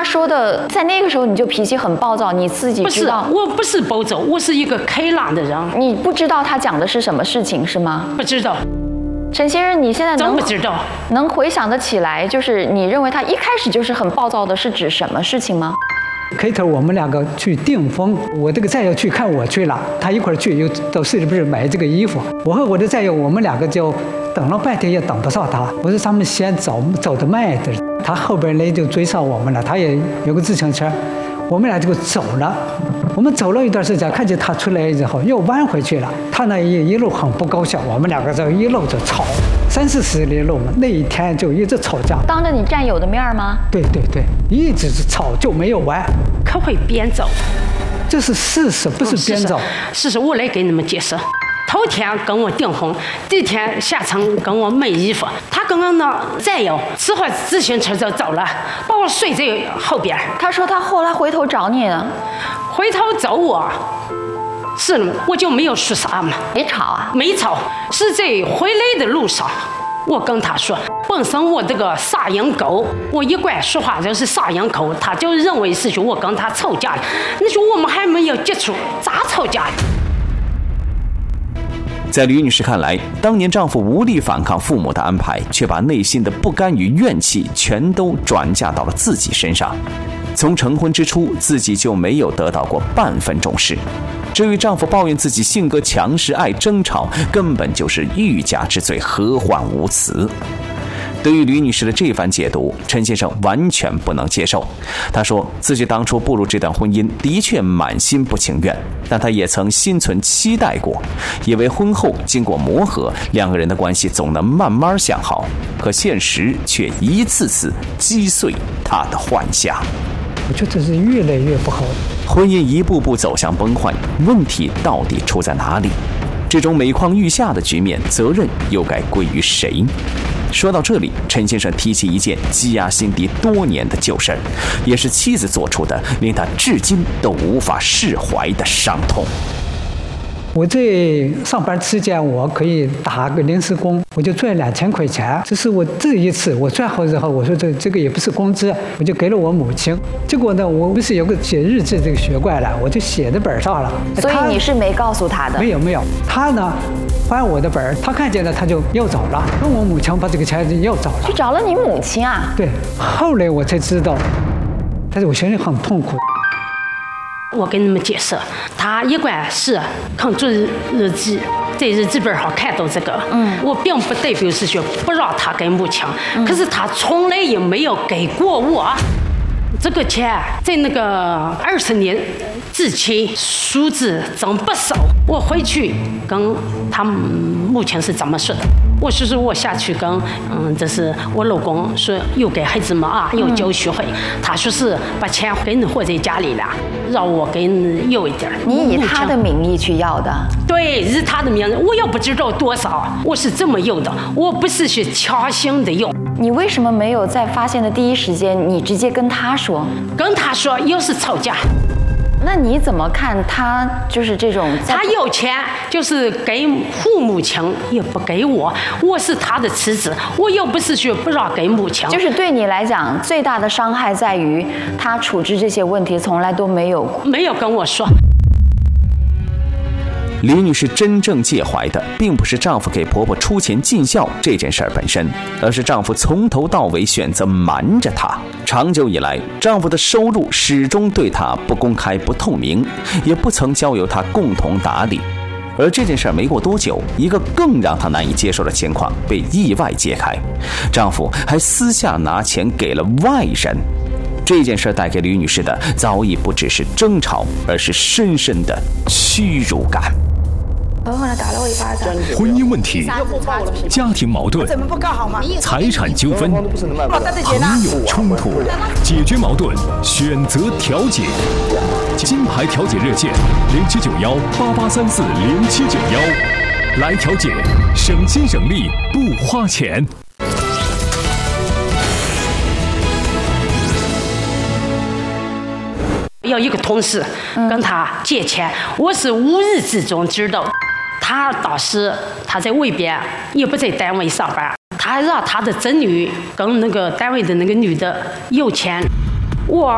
说的，在那个时候你就脾气很暴躁，你自己知道？ 不是，我不是暴躁，我是一个开朗的人。 你不知道他讲的是什么事情是吗？ 不知道。 陈先生，你现在真不知道， 能回想得起来，就是你认为他一开始就是很暴躁的，是指什么事情吗？ 开头我们两个去订婚，我这个战友去看我去了，他一块儿去又到市里边买这个衣服，我和我的战友我们两个就等了半天也等不上他，我说他们先走得慢的，他后边呢就追上我们了，他也有个自行车，我们俩就走了。我们走了一段时间，看见他出来以后又弯回去了，他那一路很不高兴，我们两个就一路就吵，30-40里路嘛，那一天就一直吵架。 当着你战友的面吗？ 对，一直是吵就没有完。 可会边走？ 这是事实，不是边走。 事实我来给你们解释。头天跟我订婚，第天下城跟我买衣服，他跟我那战友骑好自行车就走了，把我睡在后边。 他说他后来回头找你了， 回头找我，是了，我就没有说啥嘛， 没吵啊？ 没吵，是在回来的路上，我跟他说，本身我这个撒羊狗，我一贯说话就是撒羊狗，他就认为是说我跟他吵架了，你说我们还没有接触，咋吵架了？ 在吕女士看来，当年丈夫无力反抗父母的安排，却把内心的不甘与怨气全都转嫁到了自己身上。从成婚之初，自己就没有得到过半分重视。至于丈夫抱怨自己性格强势、爱争吵，根本就是欲加之罪，何患无辞。对于吕女士的这番解读，陈先生完全不能接受。他说自己当初步入这段婚姻的确满心不情愿，但他也曾心存期待过，以为婚后经过磨合，两个人的关系总能慢慢向好，可现实却一次次击碎他的幻想。 我觉得这是越来越不好， 婚姻一步步走向崩坏，问题到底出在哪里？这种每况愈下的局面，责任又该归于谁？说到这里，陈先生提起一件积压心底多年的旧事儿，也是妻子做出的令他至今都无法释怀的伤痛。 我在上班期间，我可以打个临时工，我就赚2000块钱。这是我这一次我赚好之后，我说这个也不是工资，我就给了我母亲。结果呢，我不是有个写日志这个学惯了，我就写在本上了。 所以你是没告诉他的？ 没有，他呢翻我的本，他看见了他就要走了，跟我母亲把这个钱要走了。 去找了你母亲啊？ 对，后来我才知道，但是我心里很痛苦。 我跟你们解释，他一贯是看做日记，在日记本上看到这个，我并不代表是说不让他给母亲，可是他从来也没有给过我。这个钱在那个20年之前，数字真不少。我回去跟他母亲是怎么说的？我说我下去跟这是我老公说又给孩子们啊又交学费，他说是把钱给你活在家里了，让我给你要一点。 你以他的名义去要的？ 对，以他的名义，我又不知道多少，我是这么要的，我不是去强行的要。 你为什么没有在发现的第一时间，你直接跟他说？ 跟他说又是吵架。 那你怎么看他就是这种？ 他要钱就是给父母亲，也不给我。我是他的妻子，我又不是说不让给母亲。 就是对你来讲，最大的伤害在于他处置这些问题从来都没有跟我说。 李女士真正介怀的，并不是丈夫给婆婆出钱尽孝这件事儿本身，而是丈夫从头到尾选择瞒着她。长久以来，丈夫的收入始终对她不公开、不透明，也不曾交由她共同打理。而这件事儿没过多久，一个更让她难以接受的情况被意外揭开，丈夫还私下拿钱给了外人。这件事带给吕女士的早已不只是争吵，而是深深的屈辱感。 后来打了我一巴掌。 婚姻问题、家庭矛盾、财产纠纷、朋友冲突，解决矛盾，选择调解。金牌调解热线079188340791，来调解，省心省力不花钱。 有一个同事跟他借钱，我是无意之中知道。他当时他在外边也不在单位上班，他让他的子女跟那个单位的那个女的要钱。我